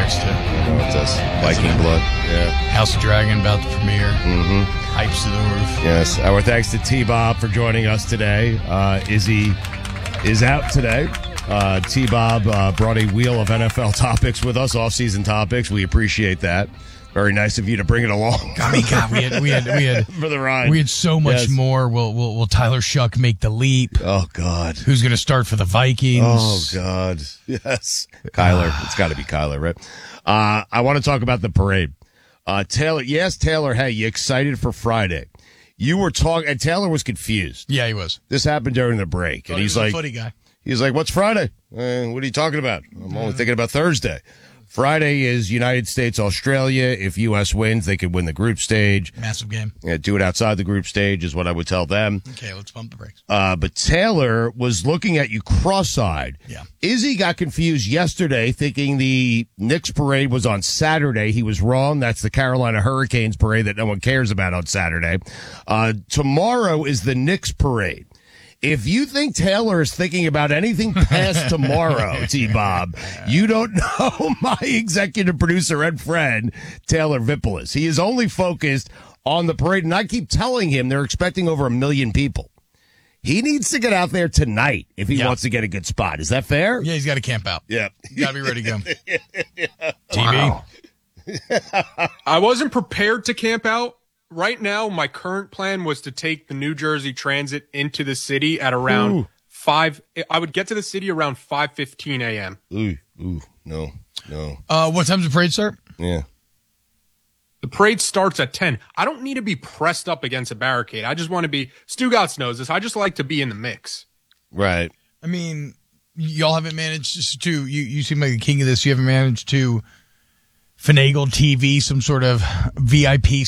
text too. I know it says Viking blood. Yeah. House of Dragon about the premiere. Mm-hmm. Hypes to the roof. Yes. Our thanks to T-Bob for joining us today. Izzy is out today. T-Bob brought a wheel of NFL topics with us, off-season topics. We appreciate that. Very nice of you to bring it along. I mean, God, we had for the ride. We had so much more. Will Tyler Shuck make the leap? Oh God, who's going to start for the Vikings? Oh God, yes, Kyler. It's got to be Kyler, right? I want to talk about the parade. Taylor, yes, Taylor. Hey, you excited for Friday? You were talking, and Taylor was confused. Yeah, he was. This happened during the break, and he's like, a footy guy. He's like, "What's Friday? What are you talking about? I'm only thinking about Thursday." Friday is United States, Australia. If U.S. wins, they could win the group stage. Massive game. Yeah, do it outside the group stage is what I would tell them. Okay, let's bump the brakes. But Taylor was looking at you cross-eyed. Yeah. Izzy got confused yesterday thinking the Knicks parade was on Saturday. He was wrong. That's the Carolina Hurricanes parade that no one cares about on Saturday. Tomorrow is the Knicks parade. If you think Taylor is thinking about anything past tomorrow, T-Bob, you don't know my executive producer and friend, Taylor Vippolis. He is only focused on the parade, and I keep telling him they're expecting over 1 million people. He needs to get out there tonight if he wants to get a good spot. Is that fair? Yeah, he's got to camp out. Yeah. He's got to be ready to go. TV. Wow. I wasn't prepared to camp out. Right now, my current plan was to take the New Jersey Transit into the city at around 5. I would get to the city around 5:15 a.m. No. What time's the parade start? Yeah. The parade starts at 10. I don't need to be pressed up against a barricade. I just want to be, Stugotz knows this, I just like to be in the mix. Right. I mean, y'all haven't managed to, you seem like the king of this, you haven't managed to finagle TV, some sort of VIP